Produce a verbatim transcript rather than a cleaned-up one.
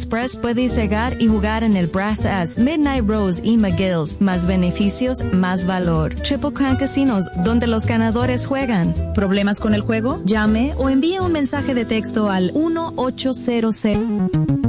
Express puedes llegar y jugar en el Brass Ass, Midnight Rose y McGill's. Más beneficios, más valor. Triple Crown Casinos, donde los ganadores juegan. ¿Problemas con el juego? Llame o envíe un mensaje de texto al uno ocho cero cero.